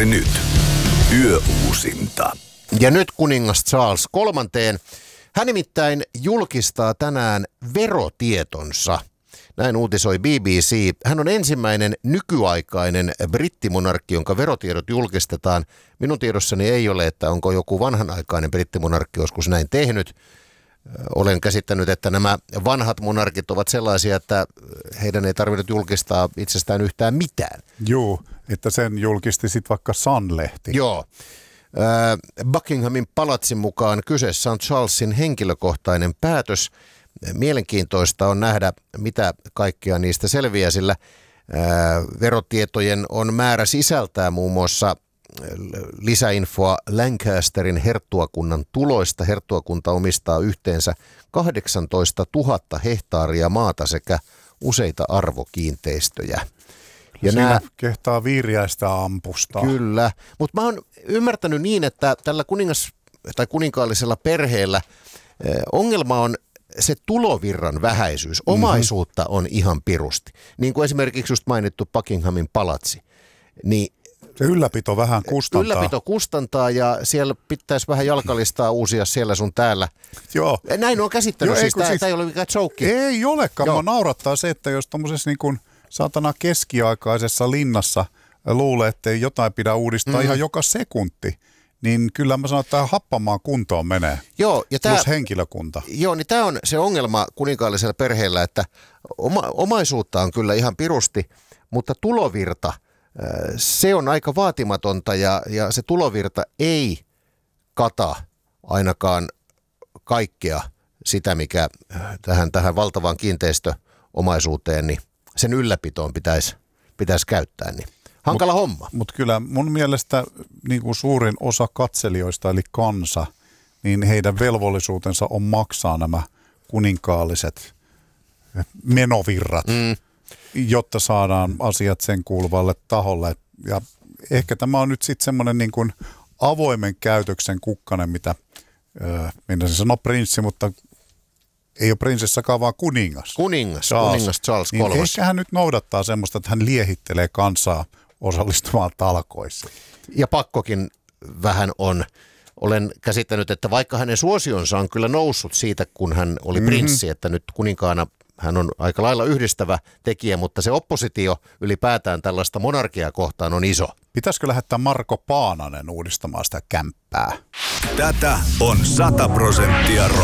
soi nyt. Yöuusinta. Ja nyt kuningas Charles III. Hän nimittäin julkistaa tänään verotietonsa. Näin uutisoi BBC. Hän on ensimmäinen nykyaikainen brittimonarkki, jonka verotiedot julkistetaan. Minun tiedossani ei ole, että onko joku vanhanaikainen brittimonarkki joskus näin tehnyt. Olen käsittänyt, että nämä vanhat monarkit ovat sellaisia, että heidän ei tarvinnut julkistaa itsestään yhtään mitään. Joo, että sen julkisti sitten vaikka Sun-lehti. Joo. Buckinghamin palatsin mukaan kyseessä on Charlesin henkilökohtainen päätös. Mielenkiintoista on nähdä, mitä kaikkea niistä selviää, sillä verotietojen on määrä sisältää muun muassa lisäinfoa Lancasterin herttuakunnan tuloista. Herttuakunta omistaa yhteensä 18 000 hehtaaria maata sekä useita arvokiinteistöjä. Ja siinä kehtaa viiriäistä ampusta. Kyllä, mutta mä oon ymmärtänyt niin, että tällä kuninkaallisella perheellä ongelma on se tulovirran vähäisyys. Omaisuutta on ihan pirusti. Niin kuin esimerkiksi just mainittu Buckinghamin palatsi. Niin se ylläpito vähän kustantaa. Ylläpito kustantaa ja siellä pitäisi vähän jalkalistaa uusia siellä sun täällä. Joo. Näin on käsittänyt, siis tämä ei ole mikään joke. Ei olekaan, mua naurattaa se, että jos tommosessa niin kuin saatana keskiaikaisessa linnassa luulee, että ei jotain pidä uudistaa ihan joka sekunti, niin kyllä mä sanon, että happamaan kuntoon menee. Joo, ja plus henkilökunta. Joo, niin tämä on se ongelma kuninkaallisella perheellä, että omaisuutta on kyllä ihan pirusti, mutta tulovirta, se on aika vaatimatonta ja se tulovirta ei kata ainakaan kaikkea sitä, mikä tähän valtavaan kiinteistöomaisuuteen, niin sen ylläpitoon pitäisi käyttää. Niin hankala homma. Mutta kyllä mun mielestä niin kuin suurin osa katselijoista eli kansa, niin heidän velvollisuutensa on maksaa nämä kuninkaalliset menovirrat, jotta saadaan asiat sen kuuluvalle taholle. Ja ehkä tämä on nyt sitten semmoinen niin kuin avoimen käytöksen kukkanen, mitä minä se sanoo prinssi, mutta ei ole prinsessakaan, vaan kuningas. Kuningas Charles III. Niin ehkä hän nyt noudattaa semmoista, että hän liehittelee kansaa osallistumaan talkoissa. Ja pakkokin vähän on. Olen käsittänyt, että vaikka hänen suosionsa on kyllä noussut siitä, kun hän oli prinssi, että nyt kuninkaana hän on aika lailla yhdistävä tekijä, mutta se oppositio ylipäätään tällaista monarkiaa kohtaan on iso. Pitäisikö lähettää Marko Paananen uudistamaan sitä kämppää? Tätä on 100% rock.